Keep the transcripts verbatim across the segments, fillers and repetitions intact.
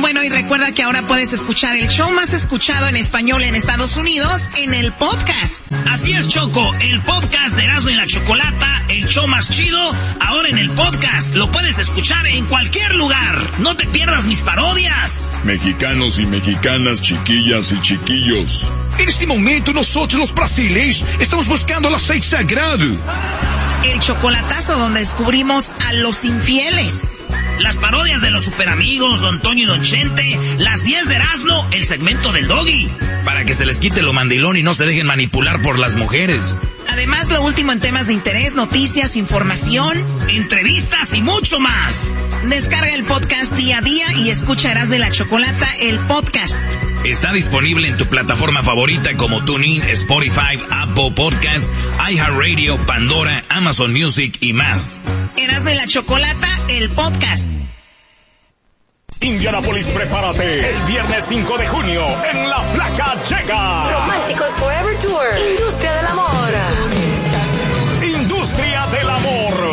Bueno, y recuerda que ahora puedes escuchar el show más escuchado en español en Estados Unidos en el podcast. Así es, Choco, el podcast de Erasmo y la Chocolata, el show más chido, ahora en el podcast. Lo puedes escuchar en cualquier lugar. No te pierdas mis parodias. Mexicanos y mexicanas, chiquillas y chiquillos. En este momento nosotros los brasileños estamos buscando el aceite sagrado. El chocolatazo donde descubrimos a los infieles. Las parodias de los superamigos, Don Toño y Don Chente, las diez de Erasmo, el segmento del Doggy. Para que se les quite lo mandilón y no se dejen manipular por las mujeres. Además, lo último en temas de interés, noticias, información, entrevistas y mucho más. Descarga el podcast día a día y escucha Erasmo y la Chocolata, el podcast. Está disponible en tu plataforma favorita como TuneIn, Spotify, Apple Podcasts, iHeartRadio, Pandora, Amazon Music y más. Erasmo y la Chocolata, el podcast. Indianapolis, prepárate. El viernes cinco de junio, en La Flaca llega Románticos Forever Tour. Industria del Amor. Industria del Amor.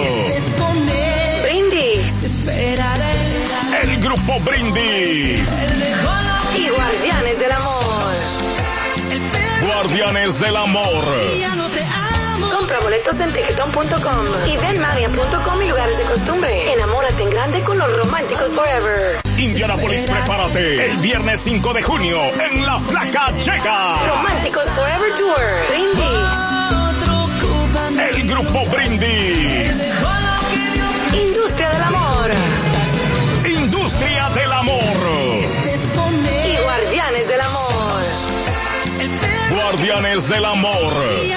Brindis. El grupo Brindis. Y Guardianes del Amor. Guardianes del Amor. Compra boletos en tiquetón punto com y venmaria punto com y lugares de costumbre. Enamórate en grande con los Románticos Forever. Indianapolis, prepárate. El viernes cinco de junio, en La Flaca llega Románticos Forever Tour. Brindis. El grupo Brindis. Industria del Amor. Industria del Amor. Y Guardianes del Amor. Guardianes del Amor.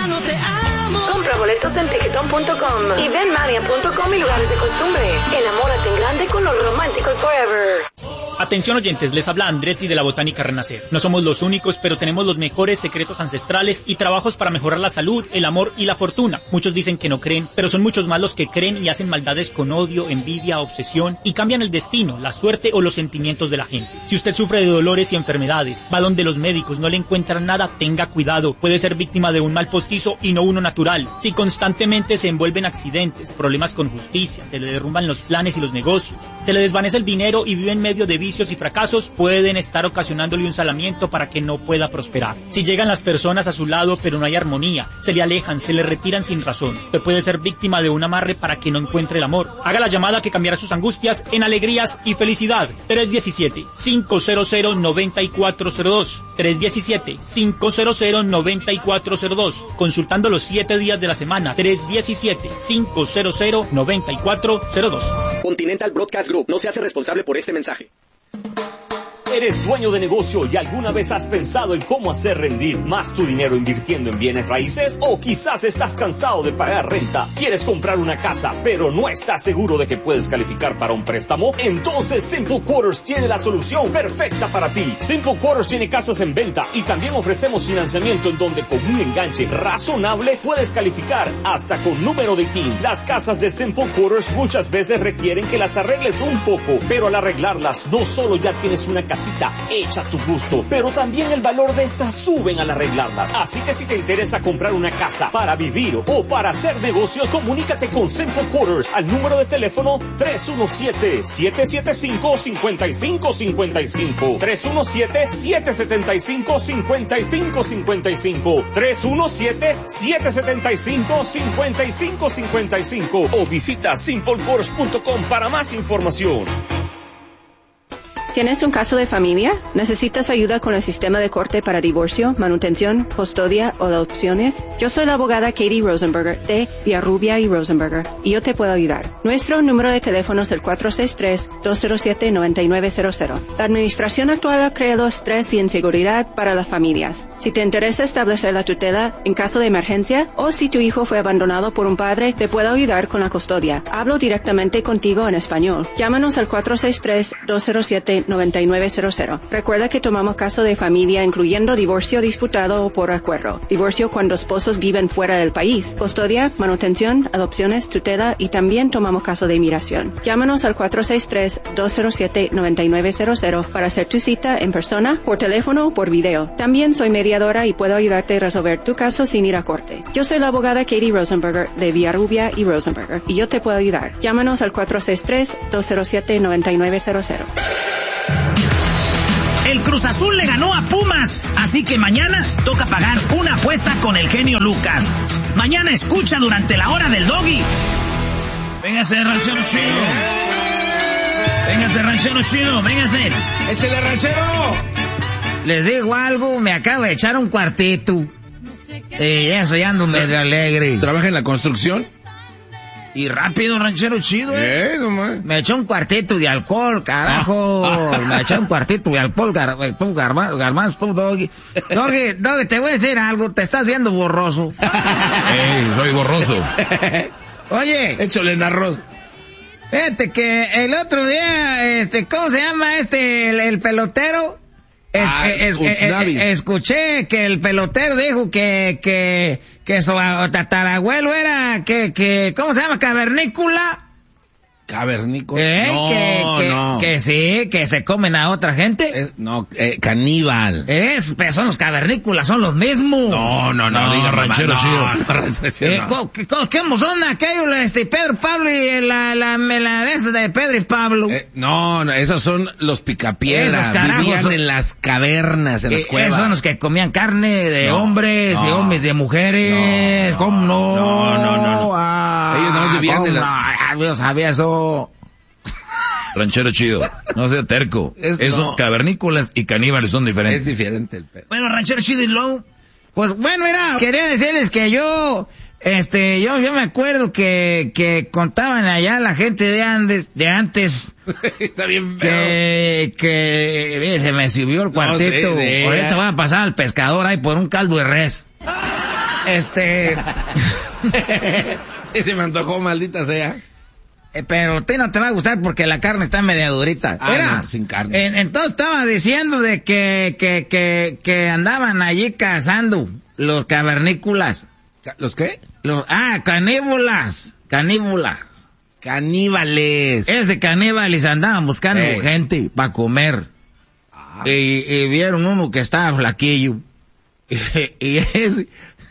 Compra boletos en tiquetón punto com y venmaria punto com y lugares de costumbre. Enamórate en grande con los Románticos Forever. Atención oyentes, les habla Andretti de la Botánica Renacer. No somos los únicos, pero tenemos los mejores secretos ancestrales y trabajos para mejorar la salud, el amor y la fortuna. Muchos dicen que no creen, pero son muchos más los que creen y hacen maldades con odio, envidia, obsesión y cambian el destino, la suerte o los sentimientos de la gente. Si usted sufre de dolores y enfermedades, va donde los médicos, no le encuentran nada, tenga cuidado. Puede ser víctima de un mal postizo y no uno natural. Si constantemente se envuelve en accidentes, problemas con justicia, se le derrumban los planes y los negocios, se le desvanece el dinero y vive en medio de vicios y fracasos, pueden estar ocasionándole un salamiento para que no pueda prosperar. Si llegan las personas a su lado pero no hay armonía, se le alejan, se le retiran sin razón, usted puede ser víctima de un amarre para que no encuentre el amor. Haga la llamada que cambiará sus angustias en alegrías y felicidad. tres uno siete, cinco cero cero, nueve cuatro cero dos. tres uno siete, cinco cero cero, nueve cuatro cero dos. Consultando los siete días de la semana. tres uno siete, cinco cero cero, nueve cuatro cero dos. Continental Broadcast Group no se hace responsable por este mensaje. ¿Eres dueño de negocio y alguna vez has pensado en cómo hacer rendir más tu dinero invirtiendo en bienes raíces? ¿O quizás estás cansado de pagar renta? ¿Quieres comprar una casa pero no estás seguro de que puedes calificar para un préstamo? Entonces Simple Quarters tiene la solución perfecta para ti. Simple Quarters tiene casas en venta y también ofrecemos financiamiento en donde con un enganche razonable puedes calificar hasta con número de I T I N. Las casas de Simple Quarters muchas veces requieren que las arregles un poco, pero al arreglarlas no solo ya tienes una casa hecha a tu gusto, pero también el valor de estas suben al arreglarlas. Así que si te interesa comprar una casa para vivir o para hacer negocios, comunícate con Simple Quarters al número de teléfono tres uno siete, siete siete cinco, cinco cinco cinco cinco, tres uno siete, siete siete cinco, cinco cinco cinco cinco, tres uno siete, siete siete cinco, cinco cinco cinco cinco o visita simple quarters punto com para más información. ¿Tienes un caso de familia? ¿Necesitas ayuda con el sistema de corte para divorcio, manutención, custodia o adopciones? Yo soy la abogada Katie Rosenberger de Villarrubia y Rosenberger y yo te puedo ayudar. Nuestro número de teléfono es el cuatro seis tres, dos cero siete, nueve nueve cero cero. La administración actual ha creado estrés y inseguridad para las familias. Si te interesa establecer la tutela en caso de emergencia o si tu hijo fue abandonado por un padre, te puedo ayudar con la custodia. Hablo directamente contigo en español. Llámanos al cuatro seis tres, dos cero siete, nueve nueve cero cero. Recuerda que tomamos caso de familia incluyendo divorcio disputado o por acuerdo, divorcio cuando esposos viven fuera del país, custodia, manutención, adopciones, tutela y también tomamos caso de inmigración. Llámanos al cuatro seis tres, dos cero siete, nueve nueve cero cero para hacer tu cita en persona, por teléfono o por video. También soy mediadora y puedo ayudarte a resolver tu caso sin ir a corte. Yo soy la abogada Katie Rosenberger de Villarrubia y Rosenberger y yo te puedo ayudar. Llámanos al cuatro seis tres, dos cero siete, nueve nueve cero cero. El Cruz Azul le ganó a Pumas, así que mañana toca pagar una apuesta con el genio Lucas. Mañana escucha durante la hora del Doggy. Véngase, ranchero chido. Véngase, ranchero chido, véngase. ¡Échale, ranchero! Les digo algo, me acabo de echar un cuartito. Y eso ya ando medio alegre. ¿Trabaja en la construcción? Y rápido, ranchero chido, ¿eh? Eh, nomás. Me eché un cuartito de alcohol, carajo. Ah. Me eché un cuartito de alcohol, gar, tú, garbanzo, garbanzo, tú, Doggy. Doggy, Doggy, te voy a decir algo, te estás viendo borroso. Ey, soy borroso. Oye. Échale en arroz. Fíjate que el otro día, este, ¿cómo se llama este, el, el pelotero? Es, ah, es, es, es, escuché que el pelotero dijo que, que, que su tatarabuelo era, que, que, ¿cómo se llama? Cavernícola. ¿Cavernícola? ¿Eh? No, que, que, no. Que sí, que se comen a otra gente. Eh, no, eh, caníbal. Es, pero son los cavernícolas, son los mismos. No, no, no, no diga ranchero chido. No, ranchero chido. Eh, no. ¿Qué, ¿Cómo son aquellos, este, Pedro Pablo y la, la, la, la de esas de Pedro y Pablo? Eh, no, no, esos son los picapiedras. Esos vivían son, en las cavernas, en eh, las cuevas. Esos son los que comían carne de no, hombres no, y hombres de mujeres. No, ¿cómo no? No, no, no. no. Ah, ellos no vivían en la... no, yo sabía eso. Ranchero chido, no sea terco. Es, Eso, no. Cavernícolas y caníbales son diferentes. Es diferente el pedo. Bueno, ranchero chido y luego. Pues bueno, mira, quería decirles que yo, este, yo, yo me acuerdo que, que contaban allá la gente de antes, de antes. Está bien, que, que, que se me subió el cuartito. No, sí, sí, ahorita va a pasar al pescador ahí por un caldo de res. Este. Se me antojó, maldita sea. Pero a ti no te va a gustar porque la carne está media durita. Ah, Era, no, sin carne. En, entonces estaba diciendo de que, que, que, que andaban allí cazando los cavernícolas. ¿Los qué? Los, ah, caníbulas. Caníbulas. Caníbales. Ese caníbales andaban buscando hey. gente para comer. Ah. Y, y vieron uno que estaba flaquillo. Y, y ese...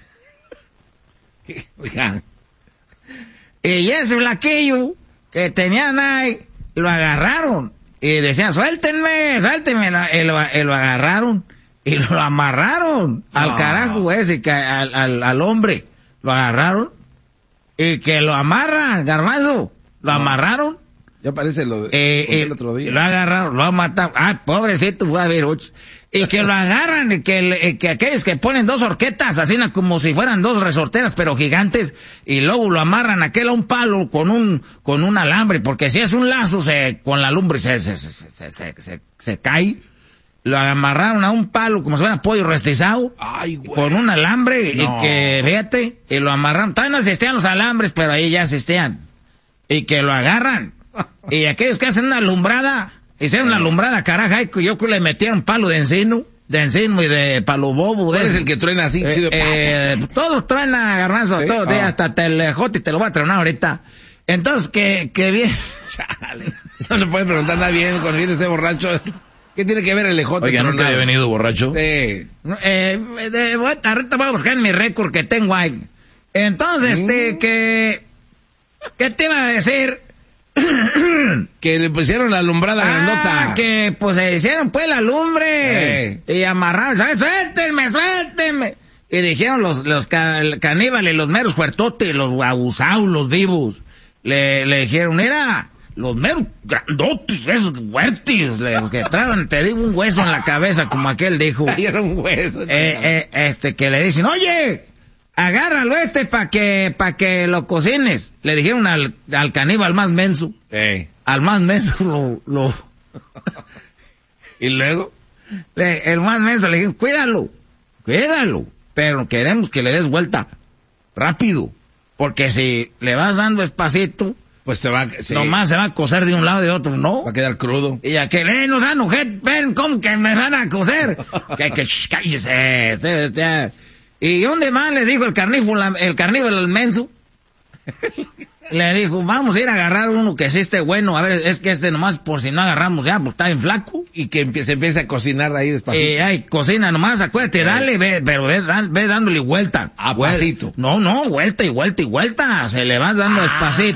Oigan. Y ese flaquillo que tenían ahí, lo agarraron. Y decían, suéltenme, suéltenme. Y lo, y lo agarraron. Y lo amarraron. No. Al carajo ese, que, al, al, al hombre. Lo agarraron. Y que lo amarran, garbanzo. Lo no. amarraron. Ya parece lo de eh, el otro día. Lo agarraron, lo mataron. Ah, pobrecito, fue a ver. Y que lo agarran, y que, que aquellos que ponen dos horquetas, así como si fueran dos resorteras, pero gigantes, y luego lo amarran aquel a un palo con un, con un alambre, porque si es un lazo, se, con la lumbre se, se, se, se, se, se, se cae. Lo amarraron a un palo como si fuera pollo restizado. Ay, güey. Con un alambre, no. y que, fíjate, y lo amarraron. Todavía no existían los alambres, pero ahí ya existían. Y que lo agarran. Y aquellos que hacen una alumbrada, hicieron una alumbrada, caraja, y yo que le metieron palo de encino, de encino y de palo bobo. ¿Cuál es el que truena así? Eh, chido? Eh, todos truena, garbanzo, ¿sí? Todos, Ah. hasta te le jote y te lo voy a tronar ahorita. Entonces, que, que bien. Chale. No le puedes preguntar nada bien cuando viene ese borracho. ¿Qué tiene que ver el ejote? Oiga, ¿nunca había venido borracho? Sí. Eh, de, ahorita voy a buscar mi récord que tengo ahí. Entonces, mm. este, que, ¿qué te iba a decir? Que le pusieron la alumbrada ah, grandota. Que pues se hicieron pues la lumbre. Eh. Y amarraron, ¿sabes? Suéltenme, suéltenme. Y dijeron los, los ca- caníbales, los meros fuertotes, los abusados, los vivos. Le, le dijeron, mira, los meros grandotes, esos fuertes, los que traban, te digo, un hueso en la cabeza, como aquel dijo. Era un hueso. Eh, eh, este, que le dicen, oye, agárralo este para que, pa' que lo cocines. Le dijeron al, al caníbal más menso. Hey. Al más menso lo, lo... ¿Y luego? Le, el más menso le dijeron, cuídalo, cuídalo, pero queremos que le des vuelta, rápido, porque si le vas dando espacito, pues se va, sí. nomás se va a cocer de un lado y de otro, ¿no? Va a quedar crudo. Y ya que, eh, no sean ojete, ven, ¿cómo que me van a cocer? que, que, shh, cállese, este, este. ¿Y dónde más le dijo el carnívoro, el carnívoro al menso? Le dijo, vamos a ir a agarrar uno que sí esté bueno, a ver, es que este nomás por si no agarramos ya, pues está bien flaco. Y que empiece, empiece a cocinar ahí despacito. Eh, ay, cocina nomás, acuérdate, eh. dale, ve, pero ve, ve dándole vuelta. A pasito. No, no, vuelta y vuelta y vuelta, se le vas dando ah. despacito.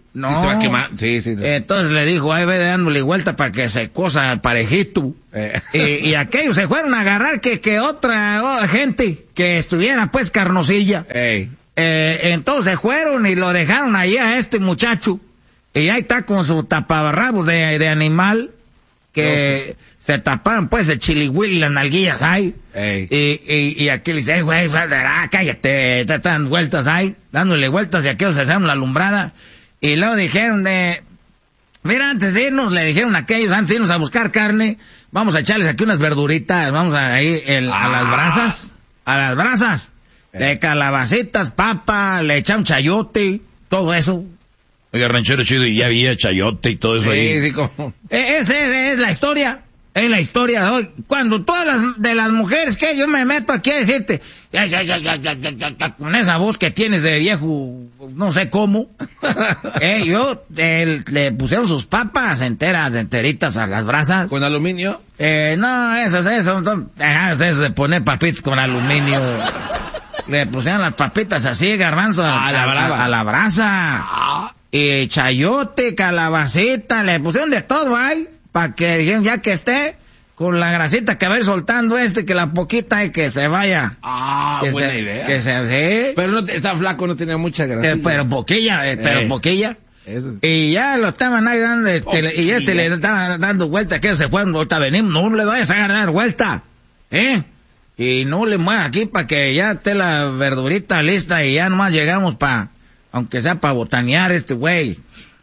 No. Sí, se va a quemar. Sí, sí. sí. Entonces le dijo, ahí ve dándole vuelta para que se cosa al parejito. Eh. Y, y aquellos se fueron a agarrar que, que otra oh, gente que estuviera pues carnosilla. Ey. Eh, entonces fueron y lo dejaron ahí a este muchacho. Y ahí está con su taparrabos de, de animal. Que no, sí. se taparon pues el chilihuil y las nalguillas ahí. Ey. Y, y, y aquí le dice, hey, güey, ah, cállate, te dan vueltas ahí, dándole vueltas y aquellos se hicieron la alumbrada. Y luego dijeron, eh, mira, antes de irnos, le dijeron a aquellos, antes de irnos a buscar carne, vamos a echarles aquí unas verduritas, vamos a ir el, ah. a las brasas, a las brasas, eh. de calabacitas, papa, le echaron chayote, todo eso. Oiga, ranchero chido, y ya había chayote y todo eso sí, ahí. Sí, como... Esa es, es la historia. Es la historia de hoy. Cuando todas las de las mujeres que yo me meto aquí a decirte, ya, ya, ya, ya, ya, ya, ya, con esa voz que tienes de viejo, no sé cómo, eh, yo eh, le pusieron sus papas enteras, enteritas a las brasas. ¿Con aluminio? Eh, no, esas, esas, eso, eso de poner papitas con aluminio. Le pusieron las papitas así, garbanzo, a, a, la, a, a la brasa. Ah. Y chayote, calabacita, le pusieron de todo ahí. Para que dijeron, ya que esté, con la grasita que va a ir soltando este, que la poquita y que se vaya. Ah, que buena se, idea. Que se, sí. Pero no, está flaco, no tenía mucha grasa. Eh, pero poquilla, eh, pero eh, poquilla. Eso. Y ya lo estaban ahí dando, este, y este le estaba dando vuelta, que se fueron, ahorita venimos, no le vayas a dar vuelta, ¿eh? Y no le muevas aquí para que ya esté la verdurita lista y ya nomás llegamos para, aunque sea para botanear este güey.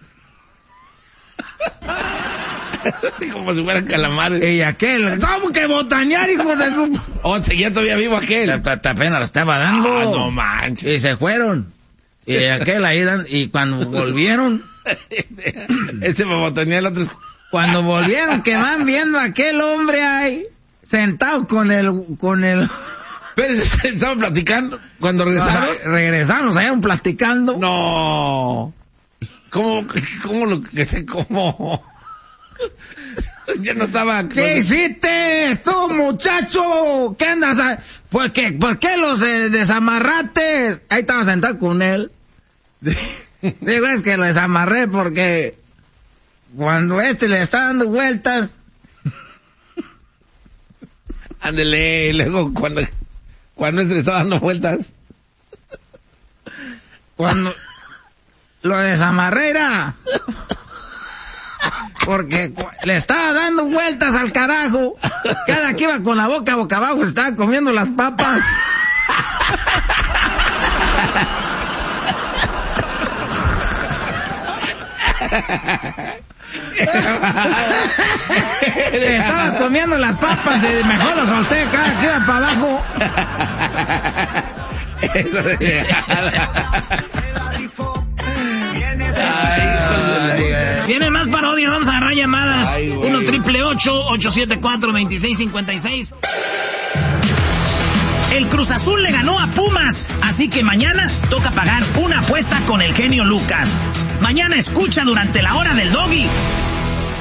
Como si fueran calamares. Y aquel, ¿cómo que botanear, hijos de su...? Oh, seguía todavía vivo aquel. Apenas la estaba dando. Ah, no manches. Y se fueron. Y aquel ahí, dan, y cuando volvieron... Ese me botanear el otro... Cuando volvieron, que van viendo a aquel hombre ahí, sentado con el... con el... Pero estaban platicando. Cuando regresaron... No, regresaron, salieron platicando. No. ¿Cómo, cómo lo que sé, cómo... Ya no estaba... ¿Qué hiciste tú, muchacho? ¿Qué andas a... ¿Por qué, ¿Por qué los eh, desamarraste? Ahí estaba sentado con él. Digo, es que lo desamarré porque cuando este le está dando vueltas... Ándele, y luego cuando, cuando este le está dando vueltas... Cuando lo desamarré era... Porque le estaba dando vueltas al carajo. Cada que iba con la boca boca abajo se estaba comiendo las papas. Le estaba comiendo las papas y mejor lo solté cada que iba para abajo. Eso de... Vienen más parodias, vamos a agarrar llamadas. uno triple ocho ocho siete cuatro dos seis cinco seis. El Cruz Azul le ganó a Pumas, así que mañana toca pagar una apuesta con el genio Lucas. Mañana escucha durante la hora del Doggy.